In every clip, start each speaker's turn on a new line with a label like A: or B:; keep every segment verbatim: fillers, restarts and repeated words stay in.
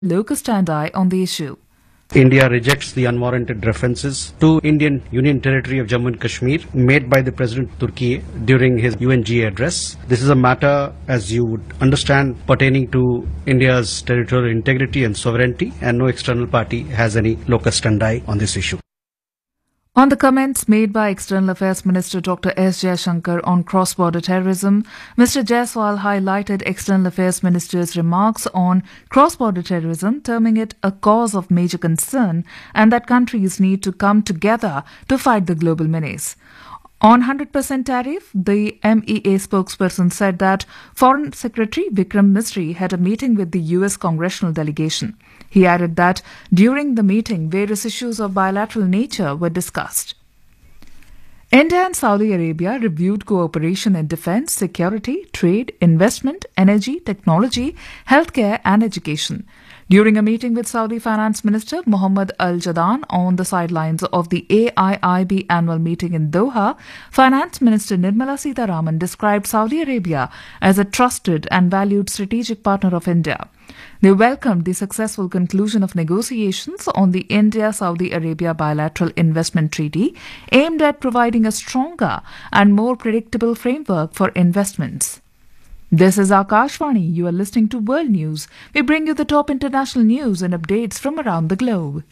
A: Locus Standi on the issue.
B: India rejects the unwarranted references to Indian Union Territory of Jammu and Kashmir made by the President Turkey during his U N G A address. This is a matter, as you would understand, pertaining to India's territorial integrity and sovereignty, and no external party has any locus standi on this issue.
A: On the comments made by External Affairs Minister Doctor S. Jaishankar on cross-border terrorism, Mister Jaiswal highlighted External Affairs Minister's remarks on cross-border terrorism, terming it a cause of major concern and that countries need to come together to fight the global menace. On one hundred percent tariff, the M E A spokesperson said that Foreign Secretary Vikram Misri had a meeting with the U S congressional delegation. He added that during the meeting, various issues of bilateral nature were discussed. India and Saudi Arabia reviewed cooperation in defense, security, trade, investment, energy, technology, healthcare and education. During a meeting with Saudi Finance Minister Mohammed Al Jadaan on the sidelines of the A I I B annual meeting in Doha, Finance Minister Nirmala Sitharaman described Saudi Arabia as a trusted and valued strategic partner of India. They welcomed the successful conclusion of negotiations on the India-Saudi Arabia bilateral investment treaty aimed at providing a stronger and more predictable framework for investments. This is Akashvani. You are listening to World News. We bring you the top international news and updates from around the globe.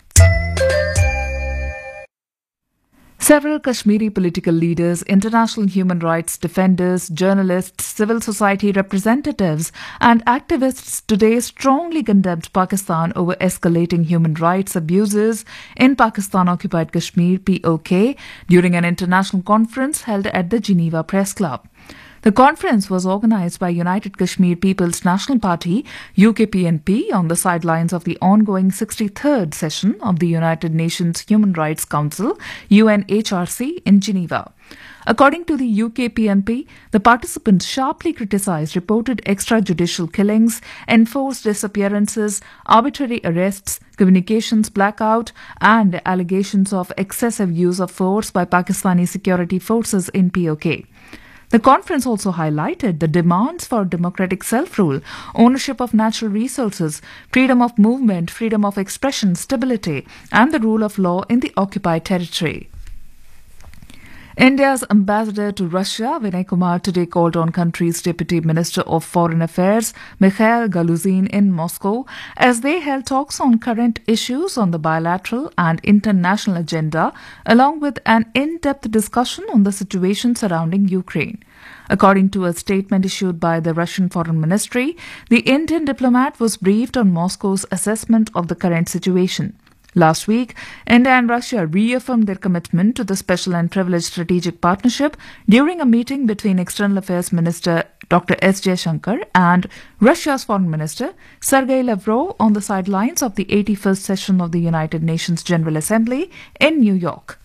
A: Several Kashmiri political leaders, international human rights defenders, journalists, civil society representatives and activists today strongly condemned Pakistan over escalating human rights abuses in Pakistan-occupied Kashmir P O K during an international conference held at the Geneva Press Club. The conference was organised by United Kashmir People's National Party, U K P N P, on the sidelines of the ongoing sixty-third session of the United Nations Human Rights Council, U N H R C, in Geneva. According to the U K P N P, the participants sharply criticised reported extrajudicial killings, enforced disappearances, arbitrary arrests, communications blackout, and allegations of excessive use of force by Pakistani security forces in P O K. The conference also highlighted the demands for democratic self-rule, ownership of natural resources, freedom of movement, freedom of expression, stability, and the rule of law in the occupied territory. India's ambassador to Russia, Vinay Kumar, today called on country's Deputy Minister of Foreign Affairs, Mikhail Galuzin, in Moscow as they held talks on current issues on the bilateral and international agenda, along with an in-depth discussion on the situation surrounding Ukraine. According to a statement issued by the Russian Foreign Ministry, the Indian diplomat was briefed on Moscow's assessment of the current situation. Last week, India and Russia reaffirmed their commitment to the special and privileged strategic partnership during a meeting between External Affairs Minister Doctor S. Jaishankar and Russia's Foreign Minister Sergei Lavrov on the sidelines of the eighty-first session of the United Nations General Assembly in New York.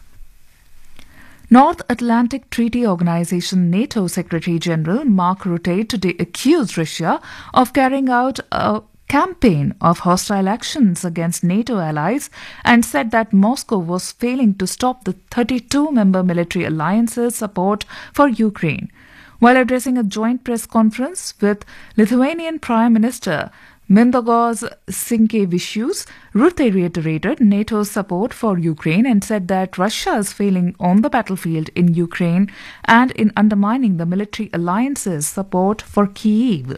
A: North Atlantic Treaty Organization NATO Secretary General Mark Rutte today accused Russia of carrying out a campaign of hostile actions against NATO allies and said that Moscow was failing to stop the thirty-two member military alliance's support for Ukraine. While addressing a joint press conference with Lithuanian Prime Minister Mindaugas Sinkevičius, Rutte reiterated NATO's support for Ukraine and said that Russia is failing on the battlefield in Ukraine and in undermining the military alliance's support for Kyiv.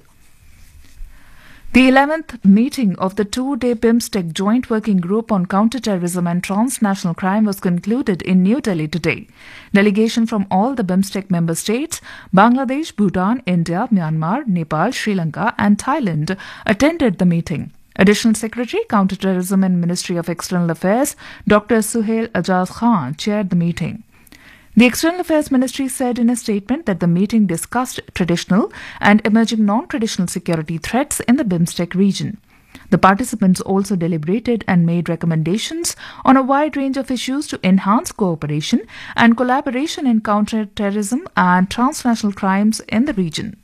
A: The eleventh meeting of the two-day BIMSTEC Joint Working Group on Counterterrorism and Transnational Crime was concluded in New Delhi today. Delegation from all the BIMSTEC member states, Bangladesh, Bhutan, India, Myanmar, Nepal, Sri Lanka and Thailand attended the meeting. Additional Secretary, Counterterrorism and Ministry of External Affairs, Doctor Suhail Ajaz Khan, chaired the meeting. The External Affairs Ministry said in a statement that the meeting discussed traditional and emerging non-traditional security threats in the BIMSTEC region. The participants also deliberated and made recommendations on a wide range of issues to enhance cooperation and collaboration in counter-terrorism and transnational crimes in the region.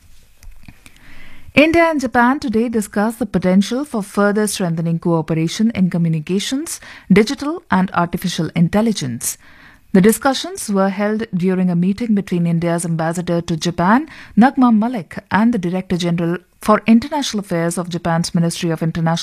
A: India and Japan today discussed the potential for further strengthening cooperation in communications, digital and artificial intelligence. The discussions were held during a meeting between India's ambassador to Japan, Nagma Malik, and the Director General for International Affairs of Japan's Ministry of International